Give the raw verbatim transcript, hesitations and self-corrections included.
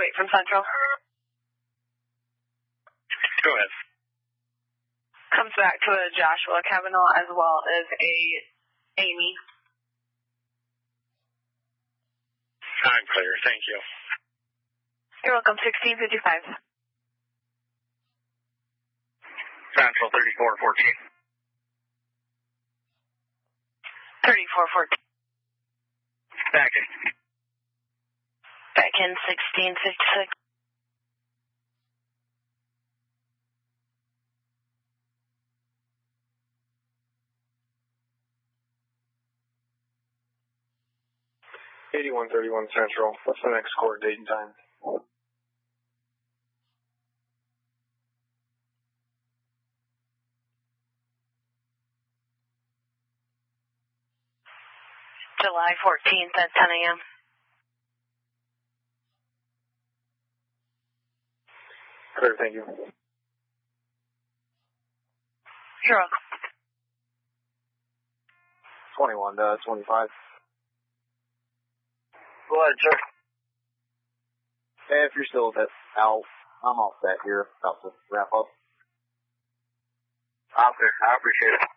eight from Central. Go ahead. Comes back to a Joshua Kavanaugh as well as a Amy. I'm clear. Thank you. You're welcome. sixteen fifty-five. Central thirty-four fourteen. thirty-four fourteen. Back in. Back in sixteen fifty-six. eighty-one thirty-one Central. What's the next court date and time? July fourteenth at ten a.m. Clear, thank you. You're welcome. twenty-one to twenty-five. Go ahead, sir. Hey, if you're still a bit out, I'm all set here. About to wrap up. Okay, I appreciate it.